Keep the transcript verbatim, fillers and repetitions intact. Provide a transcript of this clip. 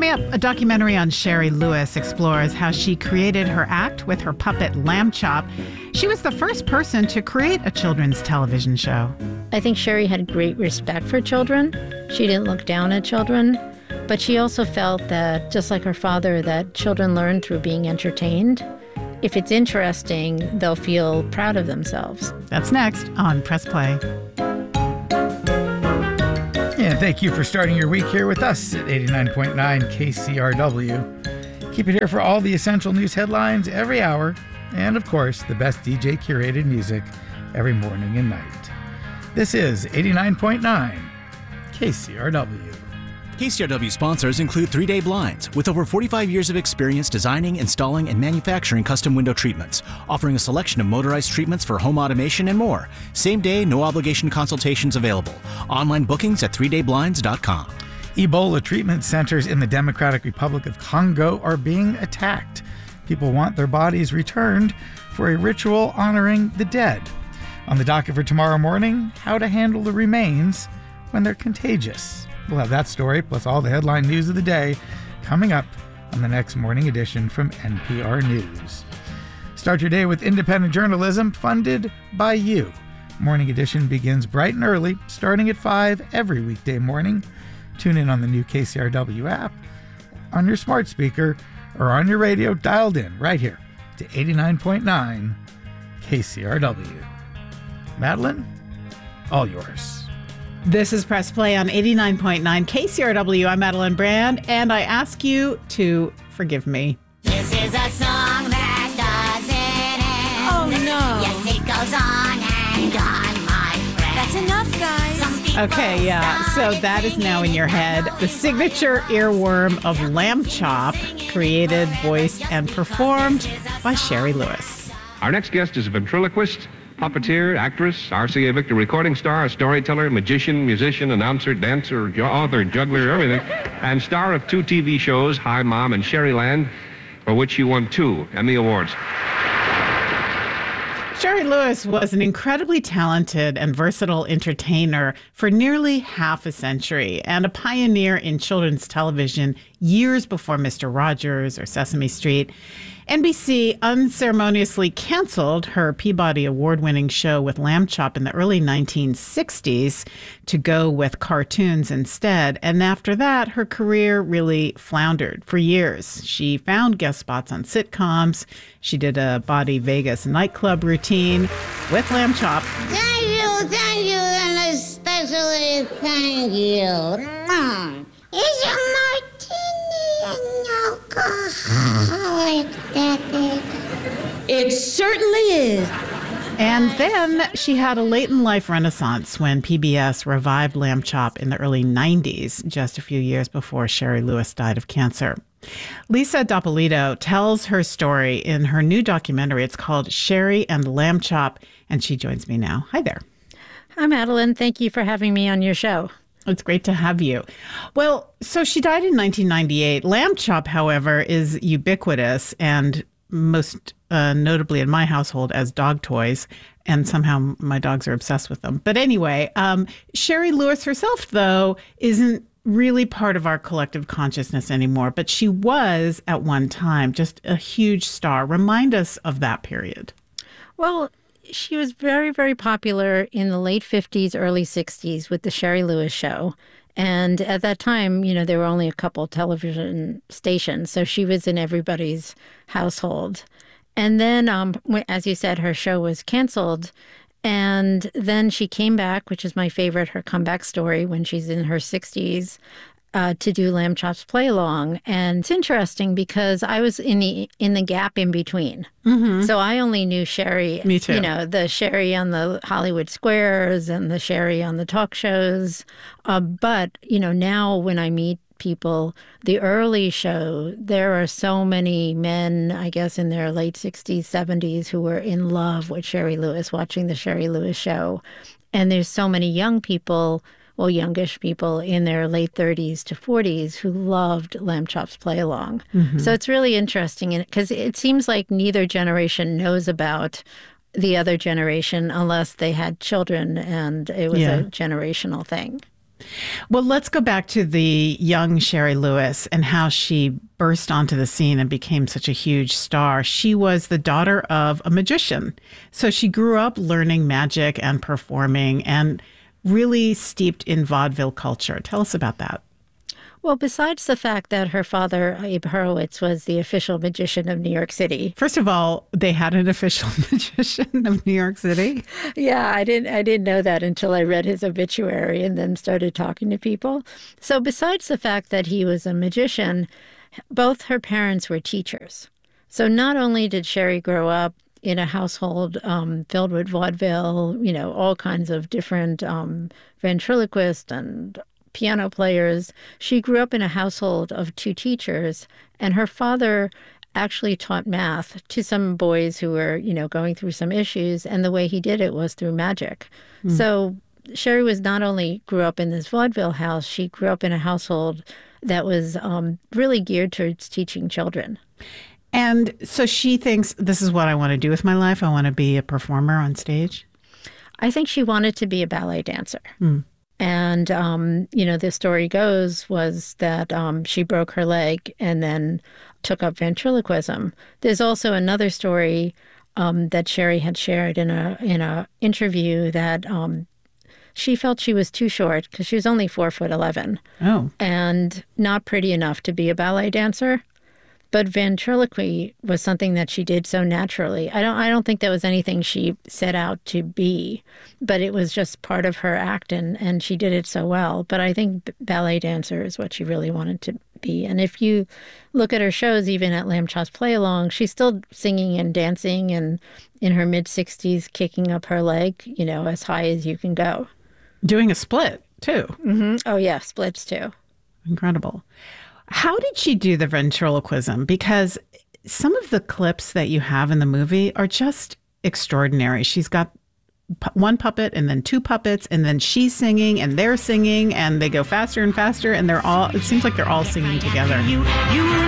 Coming up, a documentary on Shari Lewis explores how she created her act with her puppet Lamb Chop. She was the first person to create a children's television show. I think Shari had great respect for children. She didn't look down at children, but she also felt that, just like her father, that children learn through being entertained. If it's interesting, they'll feel proud of themselves. That's next on Press Play. And thank you for starting your week here with us at eighty-nine point nine K C R W. Keep it here for all the essential news headlines every hour, and of course, the best D J curated music every morning and night. This is eighty-nine point nine K C R W. K C R W sponsors include three day Blinds, with over forty-five years of experience designing, installing, and manufacturing custom window treatments, offering a selection of motorized treatments for home automation and more. Same day, no obligation consultations available. Online bookings at three day blinds dot com. Ebola treatment centers in the Democratic Republic of Congo are being attacked. People want their bodies returned for a ritual honoring the dead. On the docket for tomorrow morning, how to handle the remains when they're contagious. We'll have that story, plus all the headline news of the day, coming up on the next morning edition from N P R News. Start your day with independent journalism funded by you. Morning edition begins bright and early, starting at five every weekday morning. Tune in on the new K C R W app, on your smart speaker, or on your radio dialed in right here to eighty-nine point nine K C R W. Madeline, all yours. This is Press Play on eighty-nine point nine K C R W. I'm Madeline Brand, and I ask you to forgive me. This is a song that doesn't end. Oh, no. Yes, it goes on and on, my friend. That's enough, guys. Some people Okay, yeah, so that is now in your head. The signature earworm of Lamb Chop, created, voiced, and performed by Shari Lewis. Our next guest is a ventriloquist, puppeteer, actress, R C A Victor recording star, storyteller, magician, musician, announcer, dancer, ju- author, juggler, everything, and star of two T V shows, Hi Mom and Sherryland, for which she won two Emmy Awards. Shari Lewis was an incredibly talented and versatile entertainer for nearly half a century and a pioneer in children's television years before Mister Rogers or Sesame Street. N B C unceremoniously canceled her Peabody Award-winning show with Lamb Chop in the early nineteen sixties to go with cartoons instead. And after that, her career really floundered for years. She found guest spots on sitcoms. She did a Body Vegas nightclub routine with Lamb Chop. Thank you, thank you, and especially thank you. Mm. It's a martini and alcoholic, Daddy. It certainly is. And then she had a late-in-life renaissance when P B S revived Lamb Chop in the early nineties, just a few years before Shari Lewis died of cancer. Lisa Doppolito tells her story in her new documentary. It's called Shari and Lamb Chop, and she joins me now. Hi there. Hi, Madeline. Thank you for having me on your show. It's great to have you. Well, so she died in nineteen ninety-eight. Lamb Chop, however, is ubiquitous and most uh, notably in my household as dog toys. And somehow my dogs are obsessed with them. But anyway, um, Shari Lewis herself, though, isn't really part of our collective consciousness anymore. But she was at one time just a huge star. Remind us of that period. Well, she was very, very popular in the late fifties, early sixties with the Shari Lewis Show. And at that time, you know, there were only a couple television stations. So she was in everybody's household. And then, um, as you said, her show was canceled. And then she came back, which is my favorite, her comeback story when she's in her sixties. Uh, to do Lamb Chop's Play Along. And it's interesting because I was in the in the gap in between. Mm-hmm. So I only knew Shari, Me too. You know, the Shari on the Hollywood Squares and the Shari on the talk shows. Uh, but, you know, now when I meet people, the early show, there are so many men, I guess, in their late sixties, seventies who were in love with Shari Lewis, watching the Shari Lewis Show. And there's so many young people, well, youngish people in their late thirties to forties who loved Lamb Chop's Play Along. Mm-hmm. So it's really interesting because it seems like neither generation knows about the other generation unless they had children and it was yeah. a generational thing. Well, let's go back to the young Shari Lewis and how she burst onto the scene and became such a huge star. She was the daughter of a magician. So she grew up learning magic and performing and really steeped in vaudeville culture. Tell us about that. Well, besides the fact that her father, Abe Hurwitz, was the official magician of New York City. First of all, they had an official magician of New York City. Yeah, I didn't I didn't know that until I read his obituary and then started talking to people. So besides the fact that he was a magician, both her parents were teachers. So not only did Shari grow up in a household um, filled with vaudeville, you know, all kinds of different um, ventriloquists and piano players. She grew up in a household of two teachers, and her father actually taught math to some boys who were, you know, going through some issues, and the way he did it was through magic. Mm. So Shari was not only grew up in this vaudeville house, she grew up in a household that was um, really geared towards teaching children. And so she thinks, this is what I want to do with my life. I want to be a performer on stage. I think she wanted to be a ballet dancer. Mm. And, um, you know, the story goes was that um, she broke her leg and then took up ventriloquism. There's also another story um, that Shari had shared in a in a interview that um, she felt she was too short because she was only four foot eleven. Oh. And not pretty enough to be a ballet dancer. But ventriloquy was something that she did so naturally. I don't I don't think that was anything she set out to be, but it was just part of her act, and, and she did it so well. But I think ballet dancer is what she really wanted to be. And if you look at her shows, even at Lamb Chop's Play Along, she's still singing and dancing and in her mid-sixties kicking up her leg, you know, as high as you can go. Doing a split, too. Mm-hmm. Oh, yeah, splits, too. Incredible. How did she do the ventriloquism? Because some of the clips that you have in the movie are just extraordinary. She's got pu- one puppet and then two puppets, and then she's singing and they're singing, and they go faster and faster, and they're all, it seems like they're all singing together.